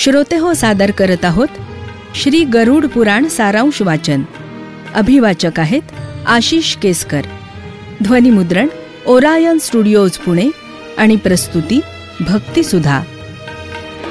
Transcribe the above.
श्रोते हो, सादर करत आहोत श्री गरुड पुराण सारांश वाचन. अभिवाचक आहेत आशिष केसकर. ध्वनिमुद्रण ओरायन स्टुडिओज पुणे आणि प्रस्तुती भक्ती सुधा.